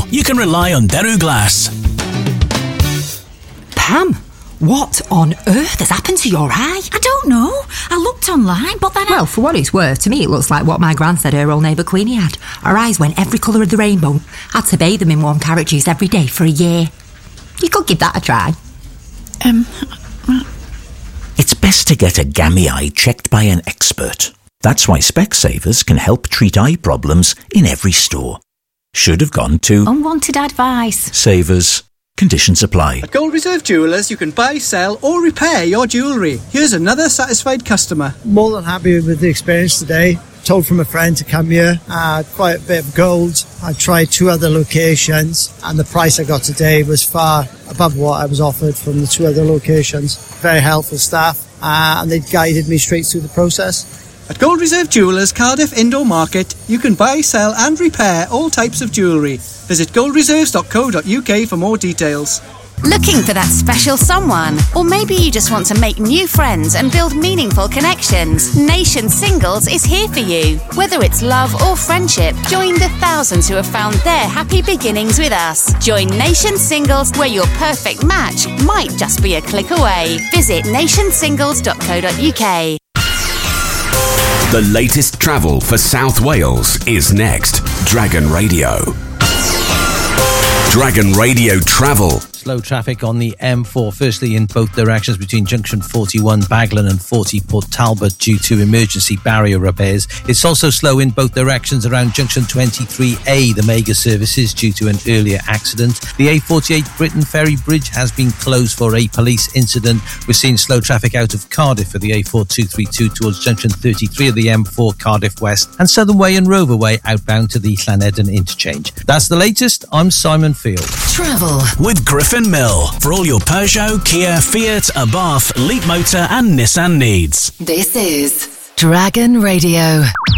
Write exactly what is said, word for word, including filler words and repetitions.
you can rely on Deru Glass. Pam, what on earth has happened to your eye? I don't know. I looked online, but then I... Well, for what it's worth, to me it looks like what my gran said her old neighbour Queenie had. Her eyes went every colour of the rainbow. Had to bathe them in warm carrot juice every day for a year. You could give that a try. Um... It's best to get a gammy eye checked by an expert. That's why Specsavers can help treat eye problems in every store. Should have gone to... Unwanted advice. Savers. Conditions apply. At Gold Reserve Jewellers, you can buy, sell or repair your jewellery. Here's another satisfied customer. More than happy with the experience today. Told from a friend to come here. I had quite a bit of gold. I tried two other locations and the price I got today was far above what I was offered from the two other locations. Very helpful staff uh, and they guided me straight through the process. At Gold Reserve Jewellers, Cardiff Indoor Market, you can buy, sell and repair all types of jewellery. Visit gold reserves dot co dot uk for more details. Looking for that special someone? Or maybe you just want to make new friends and build meaningful connections? Nation Singles is here for you. Whether it's love or friendship, join the thousands who have found their happy beginnings with us. Join Nation Singles, where your perfect match might just be a click away. Visit nation singles dot co dot uk. The latest travel for South Wales is next. Dragon Radio. Dragon Radio Travel. Slow traffic on the M four, firstly in both directions between junction forty-one Baglan and forty Port Talbot due to emergency barrier repairs. It's also slow in both directions around junction twenty-three A, the mega services, due to an earlier accident. The A forty-eight Britain Ferry Bridge has been closed for a police incident. We're seeing slow traffic out of Cardiff for the A four two thirty-two towards junction thirty-three of the M four Cardiff West and Southern Way and Rover Way outbound to the Llanedden interchange. That's the latest. I'm Simon Field. Travel with Griffin Mill for all your Peugeot, Kia, Fiat, Abarth, Leap Motor and Nissan needs. This is Dragon Radio.